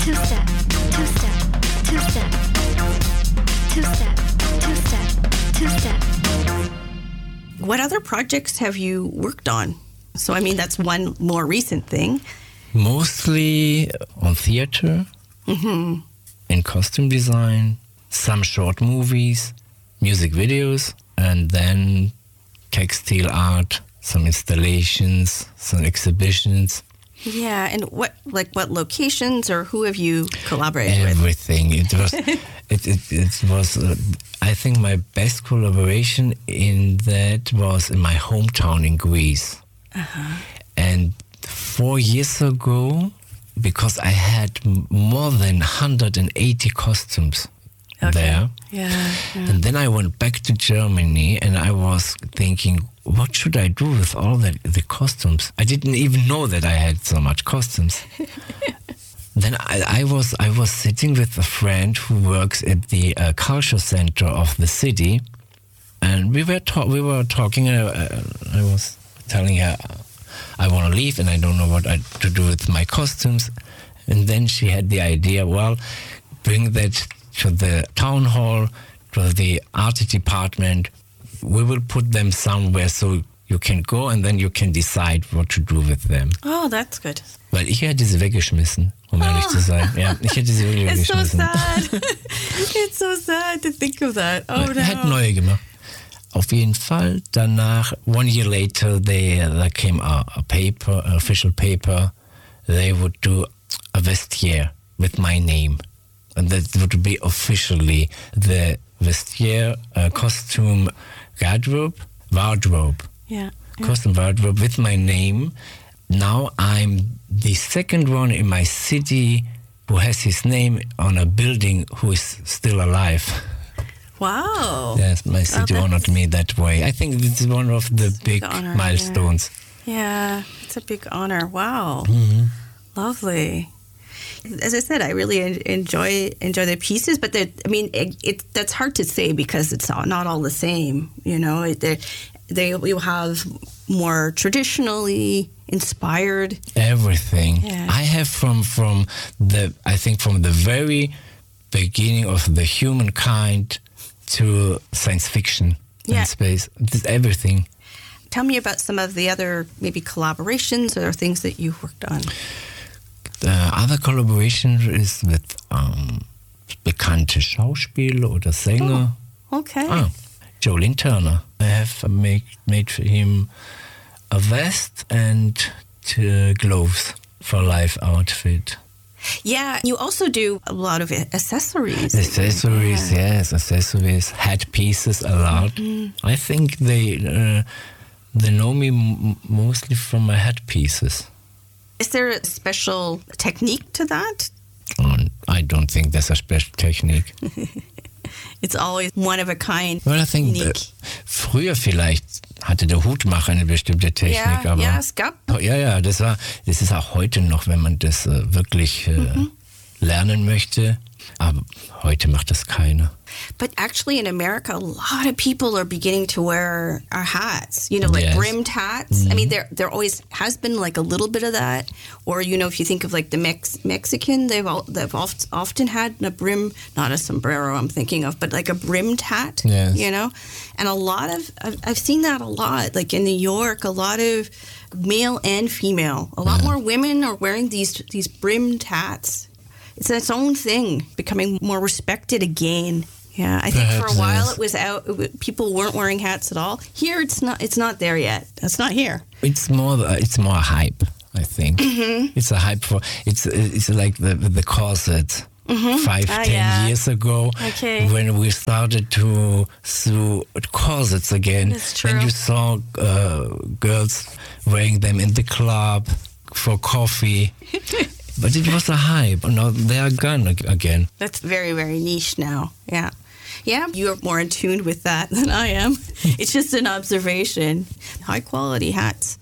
Two-step, two-step, two-step, two-step, two-step, two-step. What other projects have you worked on? So, I mean, that's one more recent thing. Mostly on theater, in costume design, some short movies, music videos, and then textile art, some installations, some exhibitions. Yeah, and what locations or who have you collaborated with? Everything. It was, it was. I think my best collaboration in that was in my hometown in Greece. And 4 years ago, because I had more than 180 costumes there. Yeah. And then I went back to Germany and I was thinking, what should I do with all the costumes? I didn't even know that I had so much costumes. Then I was sitting with a friend who works at the culture center of the city, and we were talking. And I was telling her I want to leave and I don't know what to do with my costumes. And then she had the idea, well, bring that to the town hall, to the art department. We will put them somewhere so you can go and then you can decide what to do with them. Oh, that's good. Weil ich hätte sie weggeschmissen, um ehrlich zu sein. Ja, ich hätte sie wirklich It's so weggeschmissen. sad. It's so sad to think of that. Oh, no. Er hat neue gemacht. Auf jeden Fall. Danach, 1 year later, there came a paper, an official paper. They would do a vestiaire with my name. And that would be officially the vestiaire costume wardrobe. Yeah. Costume wardrobe with my name. Now I'm the second one in my city who has his name on a building who is still alive. Wow. Yes, my city honored me that way. I think it's one of the big honor, milestones. Yeah, it's a big honor. Wow. Lovely. As I said, I really enjoy the pieces, but that's hard to say because it's not all the same. You know, they will have more traditionally inspired everything. Yeah. I have from the very beginning of the humankind to science fiction and space. Everything. Tell me about some of the other maybe collaborations or things that you've worked on. The other collaboration is with bekannte Schauspieler oder Sänger. Oh, okay. Joe Lynn Turner. I have made for him a vest and 2 gloves for live outfit. Yeah, you also do a lot of accessories. Accessories, yes, accessories, headpieces a lot. I think they know me mostly from my headpieces. Is there a special technique to that? I don't think there's a special technique. It's always one of a kind. Well, I think früher vielleicht hatte der Hutmacher eine bestimmte Technik, aber ja, es gab. Ja, das ist auch heute noch, wenn man das wirklich lernen möchte. Aber heute macht das keiner. But actually in America, a lot of people are beginning to wear our hats, like brimmed hats. I mean, there always has been like a little bit of that. Or, if you think of like the Mexican, they've often had a brim, not a sombrero I'm thinking of, but like a brimmed hat, yes. And a lot of, I've seen that a lot, like in New York, a lot of male and female, a lot more women are wearing these brimmed hats. It's its own thing, becoming more respected again. Yeah, I think for a while it was out. People weren't wearing hats at all. Here, it's not there yet. It's not here. It's more a hype, I think. It's a hype for it's like the corset. 5-10 years ago, when we started to sew corsets again, that's true. and you saw girls wearing them in the club for coffee. But it was a hype. Now they are gone again. That's very, very niche now. Yeah. Yeah, you're more in tune with that than I am. It's just an observation. High quality hats.